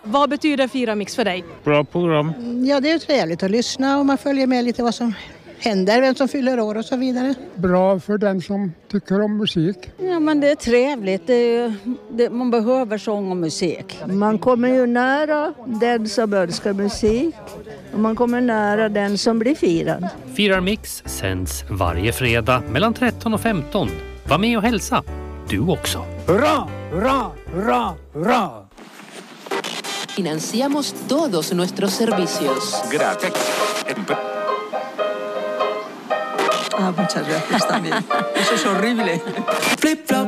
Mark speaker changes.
Speaker 1: Vad betyder Fira Mix för dig?
Speaker 2: Bra program.
Speaker 3: Ja, det är trevligt att lyssna och man följer med lite vad som händer, vem som fyller år och så vidare.
Speaker 4: Bra för den som tycker om musik.
Speaker 5: Ja, men det är trevligt. Man behöver sång och musik. Man kommer ju nära den som önskar musik och man kommer nära den som blir firad.
Speaker 6: Firar Mix sänds varje fredag mellan 13 och 15. Var med och hälsa. Du också.
Speaker 7: Hurra, hurra, hurra, hurra!
Speaker 8: Financiamos todos nuestros servicios.
Speaker 7: Gracias.
Speaker 9: Ah, muchas gracias también. Eso es horrible.
Speaker 7: Flip flop.